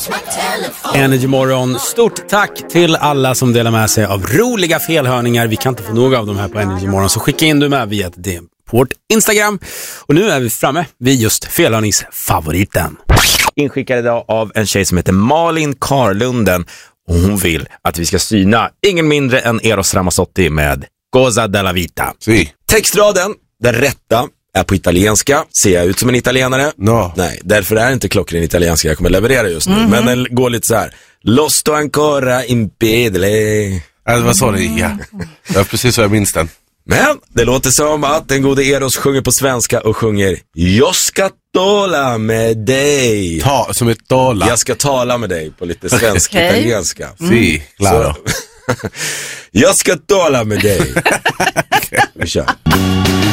Energy Morgon, stort tack till alla som delar med sig av roliga felhörningar. Vi kan inte få några av dem här på Energy Morgon, så skicka in du med via DM på vårt Instagram. Och nu är vi framme vid just felhörningsfavoriten. Inskickad idag av en tjej som heter Malin Karlunden, och hon vill att vi ska syna ingen mindre än Eros Ramazzotti med Cosa della Vita. Si. Textraden, den rätta, är på italienska. Ser jag ut som en italienare? No. Nej, därför är det inte klockren italienska jag kommer leverera just nu. Men den går lite så här. Lo sto ancora in pedale. Vad sa det? Ja. Det var precis så jag minns den. Men det låter som att den gode Eros sjunger på svenska och sjunger Jag ska tala med dig. Som ett dollar. Jag ska tala med dig på lite svensk italienska. Si, claro. Jag ska tala med dig. Vi kör.